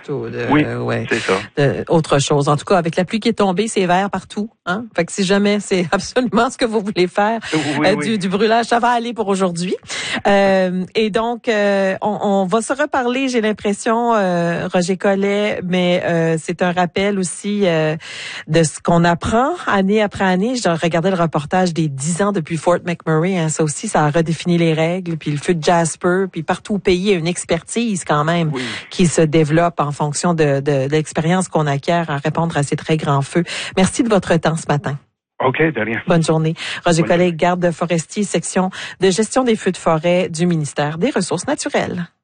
ou oui, c'est ça. Autre chose. En tout cas, avec la pluie qui est tombée, c'est vert partout. Hein? Fait que si jamais c'est absolument ce que vous voulez faire, du brûlage, ça va aller pour aujourd'hui. Et donc, on va se reparler, j'ai l'impression, Roger Collet, mais c'est un rappel aussi de ce qu'on apprend année après année. Je regardais le reportage des 10 ans depuis Fort McMurray. Hein, ça aussi, ça a redéfini les règles. Puis le feu de Jasper, puis partout au pays, il y a une expertise quand même qui se développe en fonction de l'expérience qu'on acquiert à répondre à ces très grands feux. Merci de votre temps ce matin. OK, de rien. Bonne journée. Roger Collet, garde forestier, section de gestion des feux de forêt du ministère des Ressources naturelles.